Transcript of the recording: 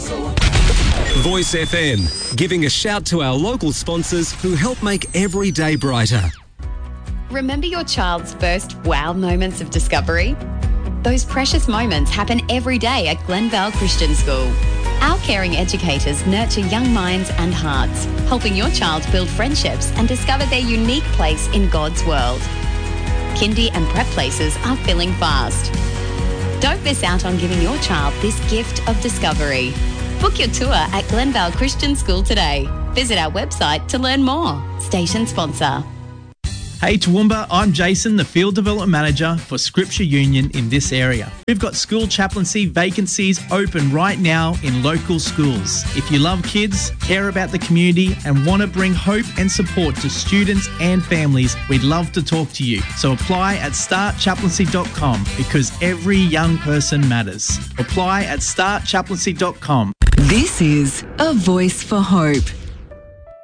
Voice FM, giving a shout to our local sponsors who help make every day brighter. Remember your child's first wow moments of discovery? Those precious moments happen every day at Glenvale Christian School. Our caring educators nurture young minds and hearts, helping your child build friendships and discover their unique place in God's world. Kindy and prep places are filling fast. Don't miss out on giving your child this gift of discovery. Book your tour at Glenvale Christian School today. Visit our website to learn more. Station sponsor. Hey Toowoomba, I'm Jason, the Field Development Manager for Scripture Union in this area. We've got school chaplaincy vacancies open right now in local schools. If you love kids, care about the community and want to bring hope and support to students and families, we'd love to talk to you. So apply at startchaplaincy.com because every young person matters. Apply at startchaplaincy.com. This is A Voice for Hope.